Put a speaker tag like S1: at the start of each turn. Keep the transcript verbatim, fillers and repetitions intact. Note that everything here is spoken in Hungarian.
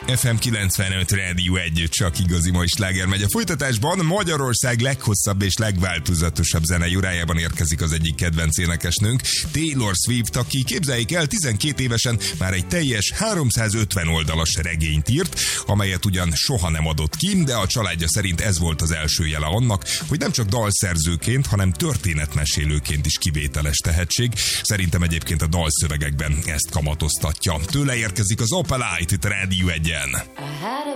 S1: ef em kilencvenöt Rádió egy, csak igazi mai sláger megy a folytatásban. Magyarország leghosszabb és legváltozatosabb zenei órájában érkezik az egyik kedvenc énekesnőnk, Taylor Swift, aki, képzeljék el, tizenkét évesen már egy teljes háromszázötven oldalas regényt írt, amelyet ugyan soha nem adott ki, de a családja szerint ez volt az első jele annak, hogy nem csak dalszerzőként, hanem történetmesélőként is kivételes tehetség. Szerintem egyébként a dalszövegekben ezt kamatoztatja. Tőle érkezik az Opalite itt Rádió egyen.